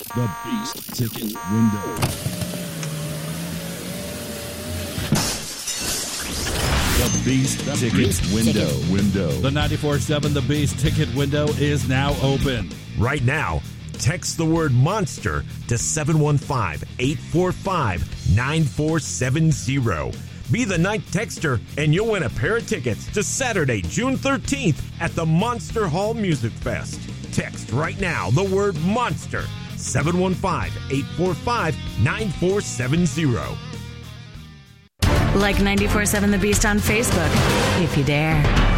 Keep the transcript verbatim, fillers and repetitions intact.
The Beast Ticket Window. The Beast the Ticket Beast Window. Ticket. Window. The ninety-four point seven The Beast Ticket Window is now open. Right now, text the word monster to seven one five, eight four five, nine four seven zero. Be the ninth texter, and you'll win a pair of tickets to Saturday, June thirteenth at the Monster Hall Music Fest. Text right now the word monster, seven one five, eight four five, nine four seven zero. Like ninety-four point seven The Beast on Facebook, if you dare.